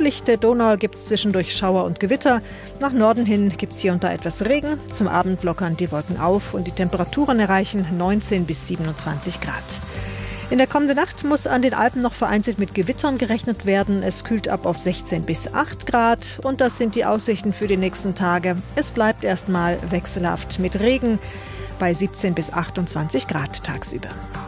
Südlich der Donau gibt es zwischendurch Schauer und Gewitter. Nach Norden hin gibt es hier und da etwas Regen. Zum Abend lockern die Wolken auf und die Temperaturen erreichen 19 bis 27 Grad. In der kommenden Nacht muss an den Alpen noch vereinzelt mit Gewittern gerechnet werden. Es kühlt ab auf 16 bis 8 Grad und das sind die Aussichten für die nächsten Tage. Es bleibt erstmal wechselhaft mit Regen bei 17 bis 28 Grad tagsüber.